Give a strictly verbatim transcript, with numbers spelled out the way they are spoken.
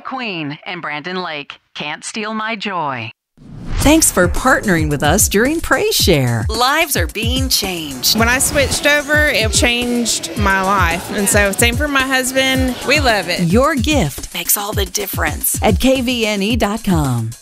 McQueen and Brandon Lake. Can't Steal My Joy. Thanks for partnering with us during Praise Share. Lives are being changed. When I switched over, it changed my life. And so same for my husband. We love it. Your gift makes all the difference at K V N E dot com.